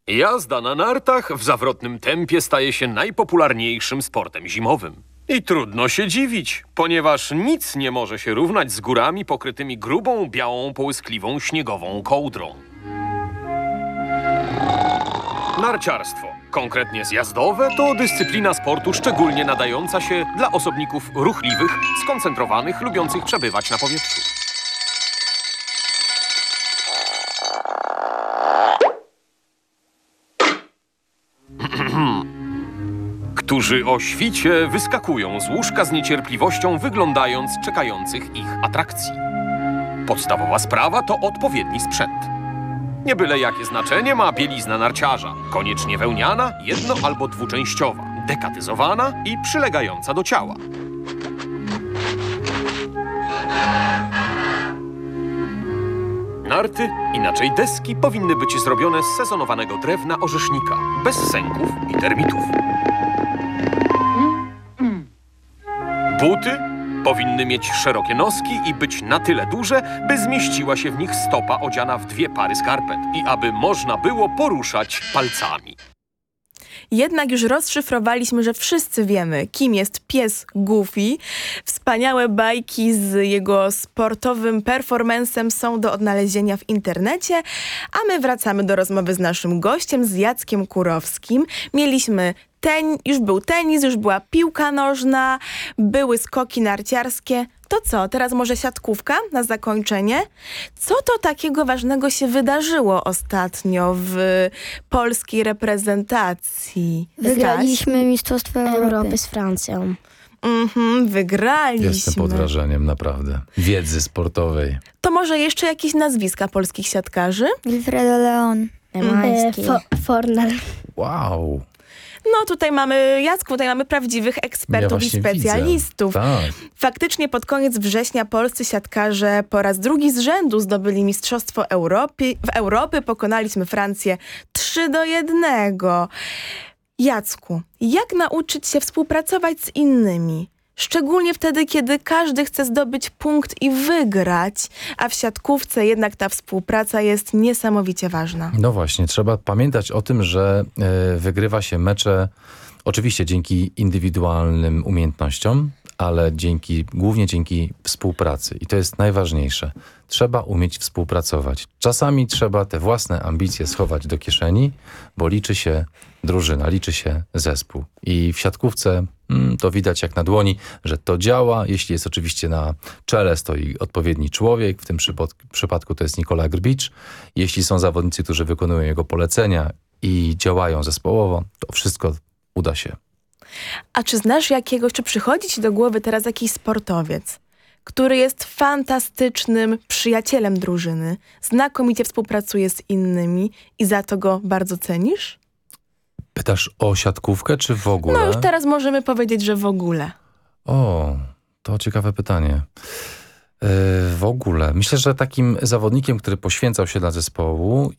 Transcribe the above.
Jazda na nartach w zawrotnym tempie staje się najpopularniejszym sportem zimowym. I trudno się dziwić, ponieważ nic nie może się równać z górami pokrytymi grubą, białą, połyskliwą, śniegową kołdrą. Narciarstwo, konkretnie zjazdowe, to dyscyplina sportu szczególnie nadająca się dla osobników ruchliwych, skoncentrowanych, lubiących przebywać na powietrzu. Którzy o świcie wyskakują z łóżka z niecierpliwością, wyglądając czekających ich atrakcji. Podstawowa sprawa to odpowiedni sprzęt. Nie byle jakie znaczenie ma bielizna narciarza. Koniecznie wełniana, jedno- albo dwuczęściowa, dekatyzowana i przylegająca do ciała. Narty, inaczej deski, powinny być zrobione z sezonowanego drewna orzesznika, bez sęków i termitów. Buty powinny mieć szerokie noski i być na tyle duże, by zmieściła się w nich stopa odziana w 2 pary skarpet i aby można było poruszać palcami. Jednak już rozszyfrowaliśmy, że wszyscy wiemy, kim jest pies Goofy. Wspaniałe bajki z jego sportowym performancem są do odnalezienia w internecie, a my wracamy do rozmowy z naszym gościem, z Jackiem Kurowskim. Mieliśmy już był tenis, już była piłka nożna, były skoki narciarskie. To co, teraz może siatkówka na zakończenie? Co to takiego ważnego się wydarzyło ostatnio w polskiej reprezentacji? Wygraliśmy Mistrzostwo Europy z Francją. Wygraliśmy. Jestem pod wrażeniem, naprawdę. Wiedzy sportowej. To może jeszcze jakieś nazwiska polskich siatkarzy? Wilfredo Leon. Lemański. Fornal. Wow. No tutaj mamy, Jacku, tutaj mamy prawdziwych ekspertów i specjalistów. Tak. Faktycznie pod koniec września polscy siatkarze po raz drugi z rzędu zdobyli Mistrzostwo Europy. Pokonaliśmy Francję 3-1. Jacku, jak nauczyć się współpracować z innymi? Szczególnie wtedy, kiedy każdy chce zdobyć punkt i wygrać, a w siatkówce jednak ta współpraca jest niesamowicie ważna. No właśnie, trzeba pamiętać o tym, że wygrywa się mecze oczywiście dzięki indywidualnym umiejętnościom, ale głównie dzięki współpracy. I to jest najważniejsze. Trzeba umieć współpracować. Czasami trzeba te własne ambicje schować do kieszeni, bo liczy się drużyna, liczy się zespół. I w siatkówce to widać jak na dłoni, że to działa, jeśli jest oczywiście na czele stoi odpowiedni człowiek, w tym przypadku to jest Nikola Grbicz. Jeśli są zawodnicy, którzy wykonują jego polecenia i działają zespołowo, to wszystko uda się. A czy znasz czy przychodzi ci do głowy teraz jakiś sportowiec, który jest fantastycznym przyjacielem drużyny, znakomicie współpracuje z innymi i za to go bardzo cenisz? Pytasz o siatkówkę, czy w ogóle? No już teraz możemy powiedzieć, że w ogóle. O, to ciekawe pytanie. W ogóle. Myślę, że takim zawodnikiem, który poświęcał się dla zespołu